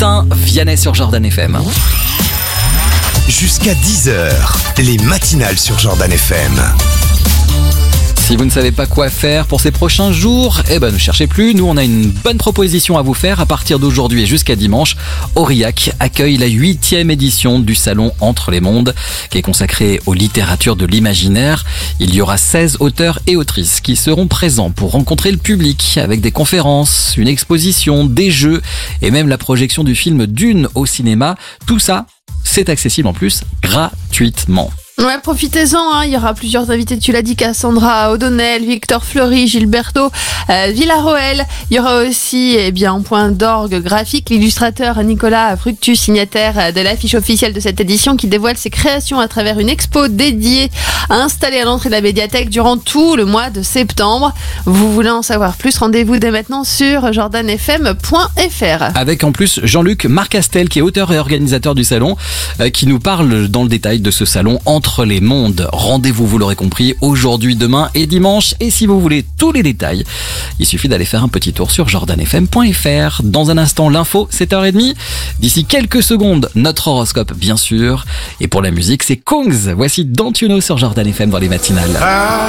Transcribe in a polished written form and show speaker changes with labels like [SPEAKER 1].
[SPEAKER 1] Martin Vianney sur Jordan FM.
[SPEAKER 2] Jusqu'à 10h, les matinales sur Jordan FM.
[SPEAKER 1] Si vous ne savez pas quoi faire pour ces prochains jours, ne cherchez plus. Nous, on a une bonne proposition à vous faire. À partir d'aujourd'hui et jusqu'à dimanche, Aurillac accueille la 8e édition du Salon Entre les Mondes, qui est consacré aux littératures de l'imaginaire. Il y aura 16 auteurs et autrices qui seront présents pour rencontrer le public avec des conférences, une exposition, des jeux et même la projection du film Dune au cinéma. Tout ça, c'est accessible en plus gratuitement.
[SPEAKER 3] Ouais, profitez-en, il y aura plusieurs invités, tu l'as dit, Cassandra O'Donnell, Victor Fleury, Gilberto Villarroel. Il y aura aussi, en point d'orgue graphique, l'illustrateur Nicolas Fructus, signataire de l'affiche officielle de cette édition, qui dévoile ses créations à travers une expo dédiée installée à l'entrée de la médiathèque durant tout le mois de septembre. Vous voulez en savoir plus, rendez-vous dès maintenant sur jordanfm.fr.
[SPEAKER 1] Avec en plus Jean-Luc Marcastel, qui est auteur et organisateur du salon, qui nous parle dans le détail de ce salon Entre les Mondes. Rendez-vous, vous l'aurez compris, aujourd'hui, demain et dimanche. Et si vous voulez tous les détails, il suffit d'aller faire un petit tour sur jordanfm.fr. Dans un instant, l'info, 7h30. D'ici quelques secondes, notre horoscope, bien sûr. Et pour la musique, c'est Kongs. Voici Don't You Know sur Jordan FM dans les matinales.